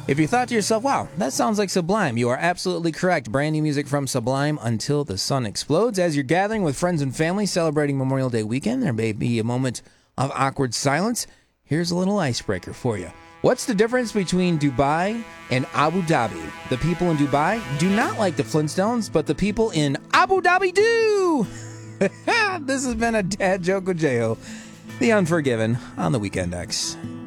If you thought to yourself, wow, that sounds like Sublime, you are absolutely correct. Brand new music from Sublime, Until the Sun Explodes. As you're gathering with friends and family celebrating Memorial Day weekend, there may be a moment of awkward silence. Here's a little icebreaker for you. What's the difference between Dubai and Abu Dhabi? The people in Dubai do not like the Flintstones, but the people in Abu Dhabi do! This has been a dad joke with J.O., the Unforgiven, on the Weekend X.